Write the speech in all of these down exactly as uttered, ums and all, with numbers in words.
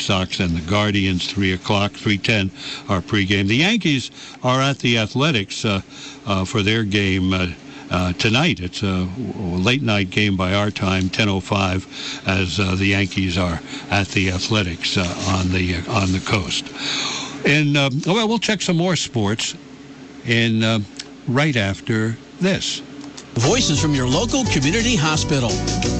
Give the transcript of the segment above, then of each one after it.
Sox and the Guardians, three o'clock, three ten, our pregame. The Yankees are at the Athletics uh, uh, for their game uh, uh, tonight. It's a late-night game by our time, ten oh five, as uh, the Yankees are at the Athletics uh, on the uh, on the coast. And, uh, well, we'll check some more sports in uh, right after this. Voices from your local community hospital.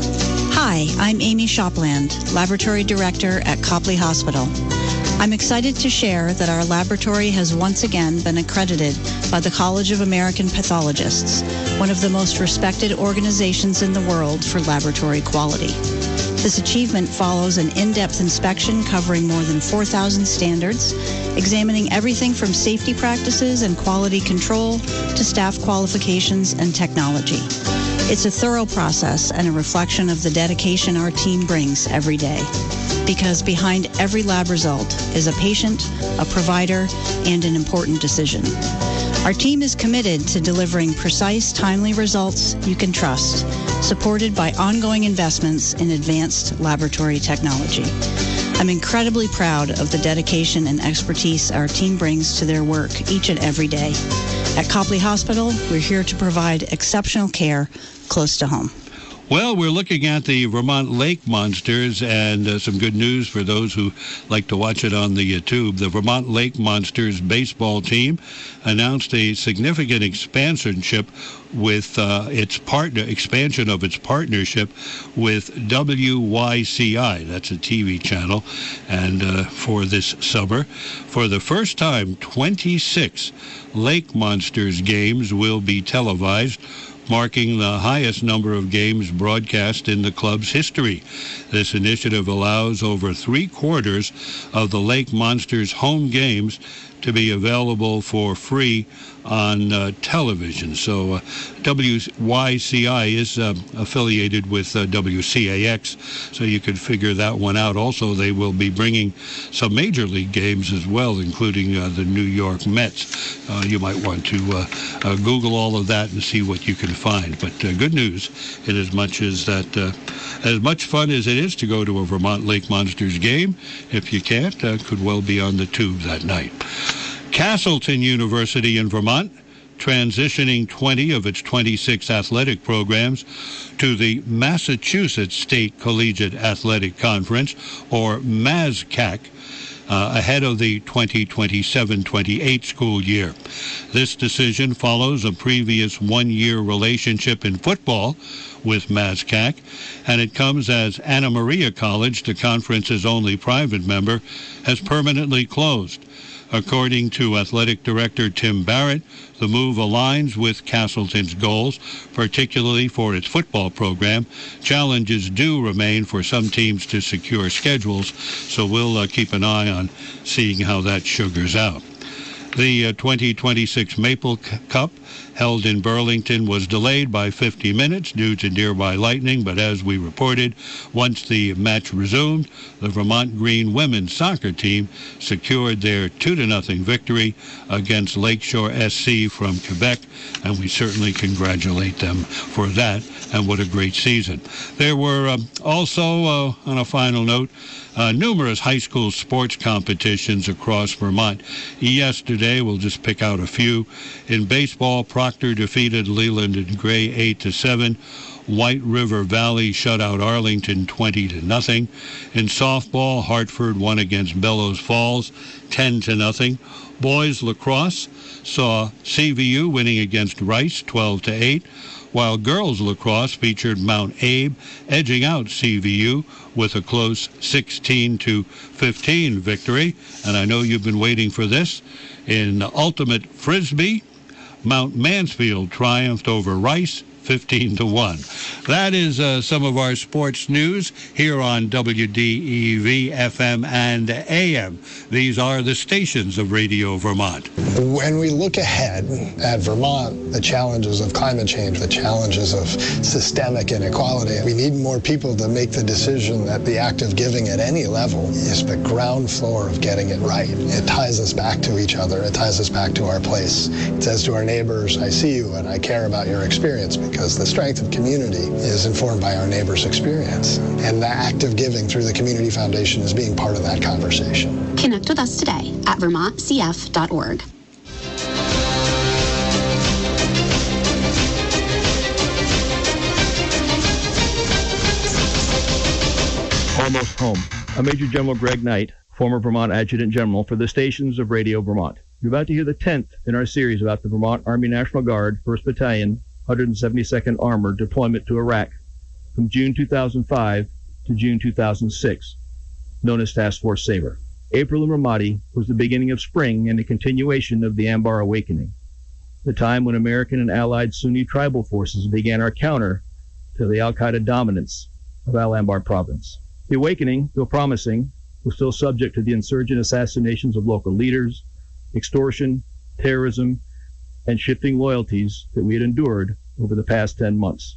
Hi, I'm Amy Shopland, Laboratory Director at Copley Hospital. I'm excited to share that our laboratory has once again been accredited by the College of American Pathologists, one of the most respected organizations in the world for laboratory quality. This achievement follows an in-depth inspection covering more than four thousand standards, examining everything from safety practices and quality control to staff qualifications and technology. It's a thorough process and a reflection of the dedication our team brings every day. Because behind every lab result is a patient, a provider, and an important decision. Our team is committed to delivering precise, timely results you can trust, supported by ongoing investments in advanced laboratory technology. I'm incredibly proud of the dedication and expertise our team brings to their work each and every day. At Copley Hospital, we're here to provide exceptional care close to home. Well, we're looking at the Vermont Lake Monsters, and uh, some good news for those who like to watch it on the uh, tube. The Vermont Lake Monsters baseball team announced a significant expansionship with uh, its partner expansion of its partnership with W Y C I. That's a T V channel, and uh, for this summer, for the first time, twenty-six Lake Monsters games will be televised, marking the highest number of games broadcast in the club's history. This initiative allows over three-quarters of the Lake Monsters' home games to be available for free on uh, television. So uh, W Y C I is uh, affiliated with uh, W C A X, so you could figure that one out. Also, they will be bringing some Major League games as well, including uh, the New York Mets. Uh, you might want to uh, uh, Google all of that and see what you can find. But uh, good news, in as much as that, uh, as much fun as it is to go to a Vermont Lake Monsters game, if you can't, uh, could well be on the tube that night. Castleton University in Vermont, transitioning twenty of its twenty-six athletic programs to the Massachusetts State Collegiate Athletic Conference, or MASCAC, uh, ahead of the twenty twenty-seven twenty-eight school year. This decision follows a previous one-year relationship in football with MASCAC, and it comes as Anna Maria College, the conference's only private member, has permanently closed. According to Athletic Director Tim Barrett, the move aligns with Castleton's goals, particularly for its football program. Challenges do remain for some teams to secure schedules, so we'll uh, keep an eye on seeing how that sugars out. The uh, twenty twenty-six Maple C- Cup, held in Burlington, was delayed by fifty minutes due to nearby lightning, but as we reported, once the match resumed, the Vermont Green women's soccer team secured their two to nothing victory against Lakeshore S C from Quebec, and we certainly congratulate them for that, and what a great season. There were uh, also, uh, on a final note, Uh, numerous high school sports competitions across Vermont. Yesterday, we'll just pick out a few. In baseball, Proctor defeated Leland and Gray eight to seven. White River Valley shut out Arlington twenty to nothing. In softball, Hartford won against Bellows Falls ten to nothing. Boys lacrosse saw C V U winning against Rice twelve to eight. While girls lacrosse featured Mount Abe edging out C V U with a close sixteen to fifteen victory. And I know you've been waiting for this. In ultimate frisbee, Mount Mansfield triumphed over Rice fifteen to one. That is uh, some of our sports news here on W D E V F M and A M. These are the stations of Radio Vermont. When we look ahead at Vermont, the challenges of climate change, the challenges of systemic inequality, we need more people to make the decision that the act of giving at any level is the ground floor of getting it right. It ties us back to each other. It ties us back to our place. It says to our neighbors, I see you and I care about your experience. because the strength of community is informed by our neighbor's experience. And the act of giving through the Community Foundation is being part of that conversation. Connect with us today at vermont c f dot org. Almost Home. I'm Major General Greg Knight, former Vermont Adjutant General for the stations of Radio Vermont. You're about to hear the tenth in our series about the Vermont Army National Guard, first Battalion, one hundred seventy-second Armored deployment to Iraq from June two thousand five to June two thousand six, known as Task Force Sabre. April in Ramadi was the beginning of spring and a continuation of the Anbar Awakening, the time when American and allied Sunni tribal forces began our counter to the al-Qaeda dominance of Al-Anbar province. The awakening, though promising, was still subject to the insurgent assassinations of local leaders, extortion, terrorism, and shifting loyalties that we had endured over the past ten months.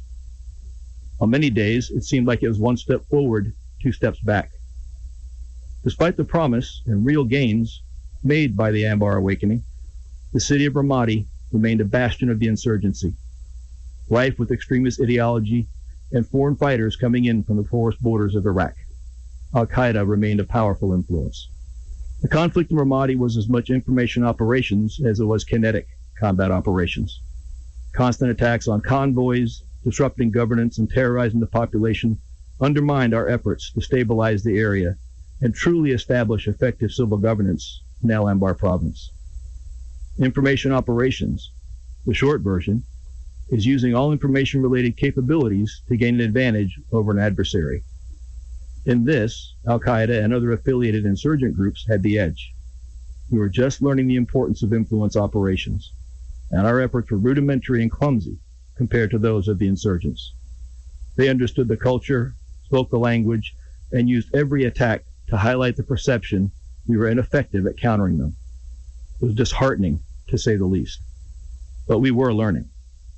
On many days, it seemed like it was one step forward, two steps back. Despite the promise and real gains made by the Anbar Awakening, the city of Ramadi remained a bastion of the insurgency, rife with extremist ideology and foreign fighters coming in from the porous borders of Iraq. Al-Qaeda remained a powerful influence. The conflict in Ramadi was as much information operations as it was kinetic combat operations. Constant attacks on convoys, disrupting governance and terrorizing the population undermined our efforts to stabilize the area and truly establish effective civil governance in Al-Anbar province. Information operations, the short version, is using all information-related capabilities to gain an advantage over an adversary. In this, Al-Qaeda and other affiliated insurgent groups had the edge. We were just learning the importance of influence operations, and our efforts were rudimentary and clumsy compared to those of the insurgents. They understood the culture, spoke the language, and used every attack to highlight the perception we were ineffective at countering them. It was disheartening, to say the least. But we were learning.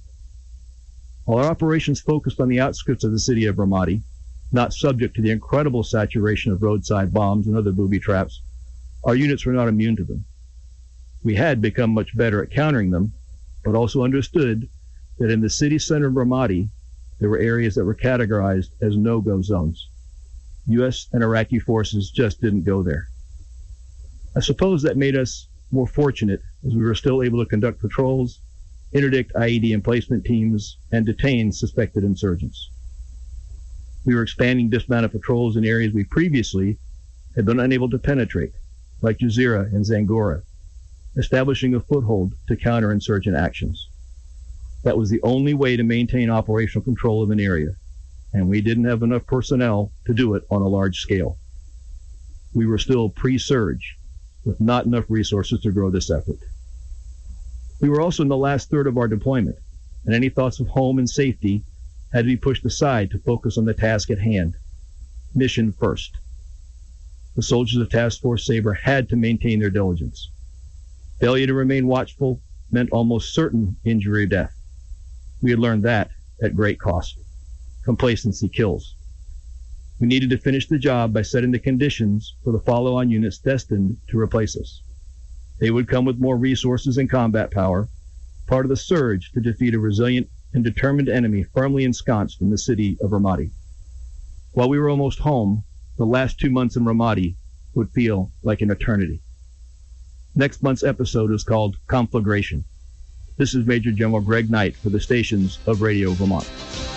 While our operations focused on the outskirts of the city of Ramadi, not subject to the incredible saturation of roadside bombs and other booby traps, our units were not immune to them. We had become much better at countering them, but also understood that in the city center of Ramadi, there were areas that were categorized as no-go zones. U S and Iraqi forces just didn't go there. I suppose that made us more fortunate as we were still able to conduct patrols, interdict I E D emplacement teams, and detain suspected insurgents. We were expanding dismounted patrols in areas we previously had been unable to penetrate, like Jazeera and Zangora, establishing a foothold to counter insurgent actions. That was the only way to maintain operational control of an area, and we didn't have enough personnel to do it on a large scale. We were still pre-surge, with not enough resources to grow this effort. We were also in the last third of our deployment, and any thoughts of home and safety had to be pushed aside to focus on the task at hand. Mission first. The soldiers of Task Force Sabre had to maintain their diligence. Failure to remain watchful meant almost certain injury or death. We had learned that at great cost. Complacency kills. We needed to finish the job by setting the conditions for the follow-on units destined to replace us. They would come with more resources and combat power, part of the surge to defeat a resilient and determined enemy firmly ensconced in the city of Ramadi. While we were almost home, the last two months in Ramadi would feel like an eternity. Next month's episode is called Conflagration. This is Major General Greg Knight for the stations of Radio Vermont.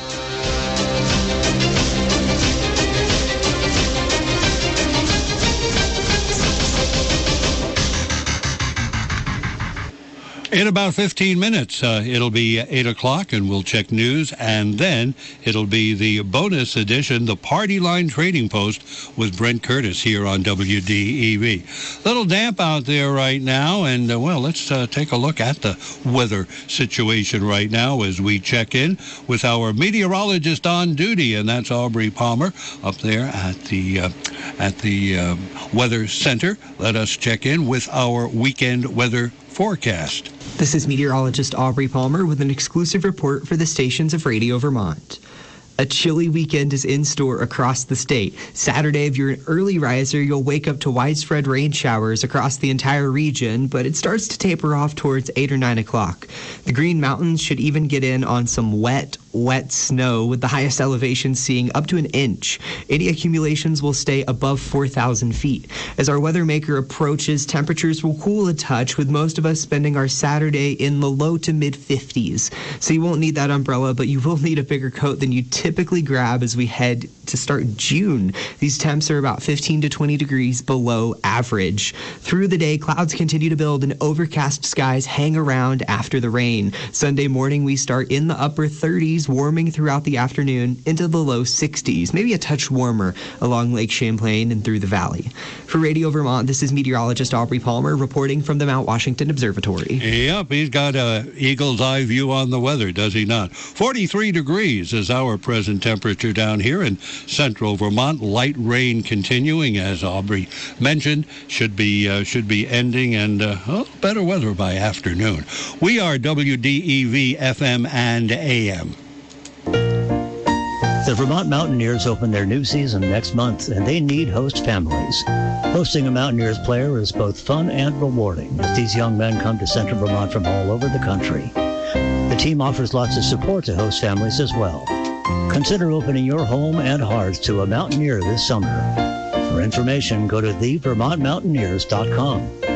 In about fifteen minutes, uh, it'll be eight o'clock, and we'll check news, and then it'll be the bonus edition, the Party Line Trading Post with Brent Curtis here on W D E V. Little damp out there right now, and, uh, well, let's uh, take a look at the weather situation right now as we check in with our meteorologist on duty, and that's Aubrey Palmer up there at the, uh, at the uh, Weather Center. Let us check in with our weekend weather forecast. This is meteorologist Aubrey Palmer with an exclusive report for the stations of Radio Vermont. A chilly weekend is in store across the state. Saturday, if you're an early riser, you'll wake up to widespread rain showers across the entire region, but it starts to taper off towards eight or nine o'clock. The Green Mountains should even get in on some wet, wet snow, with the highest elevation seeing up to an inch. Any accumulations will stay above four thousand feet. As our weather maker approaches, temperatures will cool a touch, with most of us spending our Saturday in the low to mid fifties. So you won't need that umbrella, but you will need a bigger coat than you typically grab as we head to start June. These temps are about fifteen to twenty degrees below average. Through the day, clouds continue to build and overcast skies hang around after the rain. Sunday morning, we start in the upper thirties, warming throughout the afternoon into the low sixties, maybe a touch warmer along Lake Champlain and through the valley. For Radio Vermont, this is meteorologist Aubrey Palmer reporting from the Mount Washington Observatory. Yep, he's got a eagle's eye view on the weather, does he not? forty-three degrees is our present temperature down here in central Vermont. Light rain continuing, as Aubrey mentioned, should be uh, should be ending, and uh, well, better weather by afternoon. We are W D E V F M and A M. The Vermont Mountaineers open their new season next month, and they need host families. Hosting a Mountaineers player is both fun and rewarding, as these young men come to central Vermont from all over the country. The team offers lots of support to host families as well. Consider opening your home and heart to a Mountaineer this summer. For information, go to the vermont mountaineers dot com.